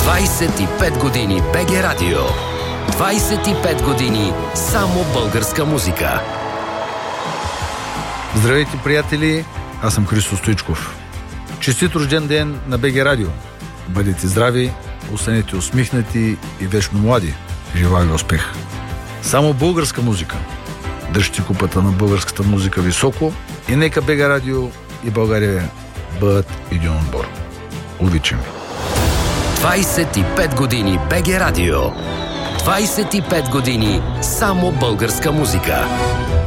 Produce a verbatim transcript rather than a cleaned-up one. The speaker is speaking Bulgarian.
двайсет и пет години БГ Радио. двайсет и пет години само българска музика. Здравейте, приятели! Аз съм Христо Стоичков. Честит рожден ден на БГ Радио! Бъдете здрави, останете усмихнати и вечно млади. Жива и успех! Само българска музика. Дръжте купата на българската музика високо и нека БГ Радио и България бъдат един отбор. Обичам ви! двайсет и пет години БГ Радио. двайсет и пет години само българска музика.